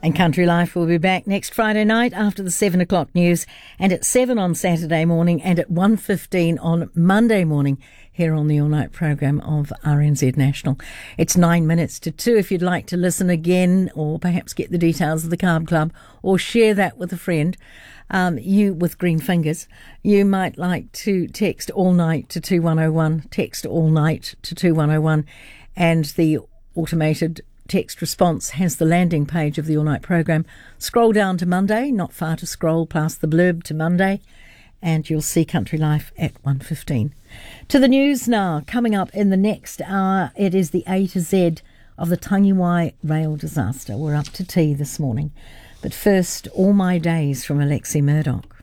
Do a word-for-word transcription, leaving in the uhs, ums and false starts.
And Country Life will be back next Friday night after the seven o'clock news, and at seven on Saturday morning, and at one fifteen on Monday morning here on the all-night program of R N Z National. It's nine minutes to two. If you'd like to listen again, or perhaps get the details of the Carb Club, or share that with a friend, um, you with green fingers, you might like to text all night to two one oh one, text all night to two one oh one, and the automated text response has the landing page of the all-night program. Scroll down to Monday, not far to scroll past the blurb to Monday, and you'll see Country Life at one fifteen. To the news now. Coming up in the next hour, it is the A to Z of the Tangiwai rail disaster. We're up to tea this morning. But first, All My Days from Alexi Murdoch.